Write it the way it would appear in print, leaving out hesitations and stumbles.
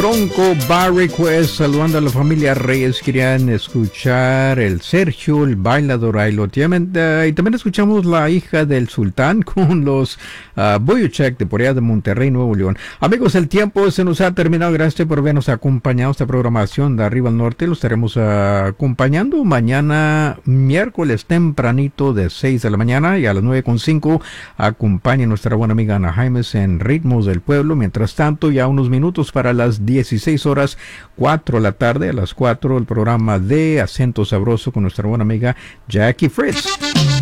Bronco Bar Request, saludando a la familia Reyes. Querían escuchar el Sergio, el bailador Ailotiamente, y también escuchamos La hija del sultán con los Boyuchek de por allá de Monterrey, Nuevo León. Amigos, el tiempo se nos ha terminado. Gracias por habernos acompañado esta programación de Arriba al Norte. Lo estaremos acompañando mañana miércoles tempranito de 6 de la mañana, y a las 9:05 acompaña nuestra buena amiga Ana Jaimes en Ritmos del Pueblo. Mientras tanto, ya unos minutos para las 16 horas, 4 de la tarde, a las 4 el programa de Acento Sabroso con nuestra buena amiga Jackie Fritz.